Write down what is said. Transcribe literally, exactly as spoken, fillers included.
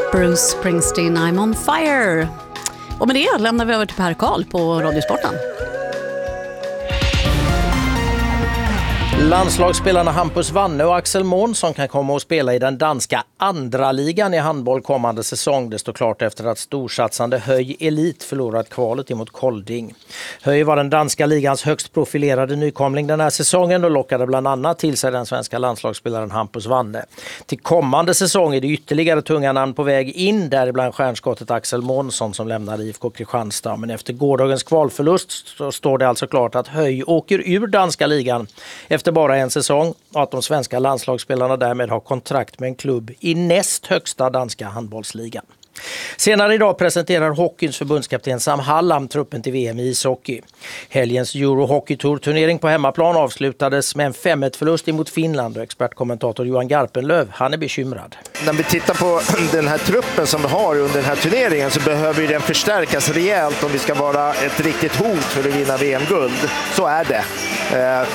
Bruce Springsteen, I'm on fire. Och med det lämnar vi över till Per Karl på Radiosporten. Landslagsspelarna Hampus Wanne och Axel Månsson kan komma och spela i den danska andra ligan i handboll kommande säsong. Det står klart efter att storsatsande Höj Elit förlorat kvalet emot Kolding. Höj var den danska ligans högst profilerade nykomling den här säsongen och lockade bland annat till sig den svenska landslagsspelaren Hampus Wanne. Till kommande säsong är det ytterligare tunga namn på väg in, däribland stjärnskottet Axel Månsson som lämnar I F K Kristianstad. Men efter gårdagens kvalförlust så står det alltså klart att Höj åker ur danska ligan efter bara en säsong och att de svenska landslagsspelarna därmed har kontrakt med en klubb i näst högsta danska handbollsligan. Senare idag presenterar hockeyns förbundskapten Sam Hallam truppen till V M i ishockey. Helgens Euro Hockey Tour-turnering på hemmaplan avslutades med en fem ett förlust emot Finland och expertkommentator Johan Garpenlöv, han är bekymrad. När vi tittar på den här truppen som vi har under den här turneringen så behöver den förstärkas rejält om vi ska vara ett riktigt hot för att vinna V M-guld. Så är det.